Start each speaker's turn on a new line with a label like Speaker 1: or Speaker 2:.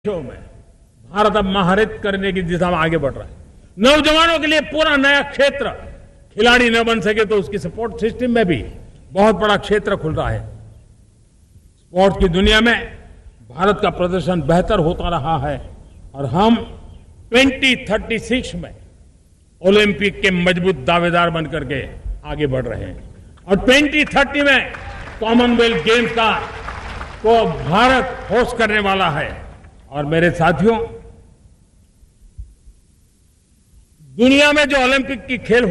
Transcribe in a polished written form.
Speaker 1: देशों में भारत अब महारत करने की दिशा में आगे बढ़ रहा है। नौजवानों के लिए पूरा नया क्षेत्र, खिलाड़ी न बन सके तो उसकी सपोर्ट सिस्टम में भी बहुत बड़ा क्षेत्र खुल रहा है। स्पोर्ट्स की दुनिया में भारत का प्रदर्शन बेहतर होता रहा है और हम 2036 में ओलंपिक के मजबूत दावेदार बनकर के आगे बढ़ रहे हैं और 2030 में कॉमनवेल्थ गेम्स को भारत होस्ट करने वाला है। और मेरे साथियों, दुनिया में जो ओलंपिक की खेल